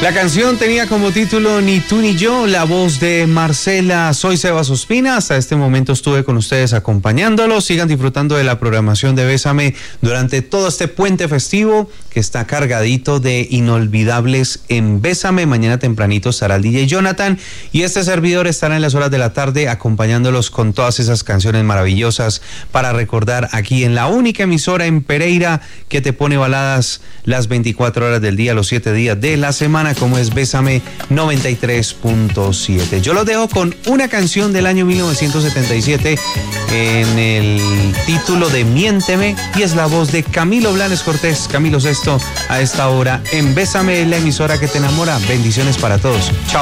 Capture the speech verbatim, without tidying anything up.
La canción tenía como título Ni tú ni yo, la voz de Marcela. Soy Sebas Ospina, hasta este momento estuve con ustedes acompañándolos. Sigan disfrutando de la programación de Bésame durante todo este puente festivo que está cargadito de inolvidables en Bésame. Mañana tempranito estará el D J Jonathan y este servidor estará en las horas de la tarde acompañándolos con todas esas canciones maravillosas para recordar aquí en la única emisora en Pereira que te pone baladas las veinticuatro horas del día, los siete días de la semana, como es Bésame noventa y tres punto siete. Yo los dejo con una canción del año mil novecientos setenta y siete en el título de Miénteme y es la voz de Camilo Blanes Cortés. Camilo Sesto a esta hora en Bésame, la emisora que te enamora. Bendiciones para todos. Chao.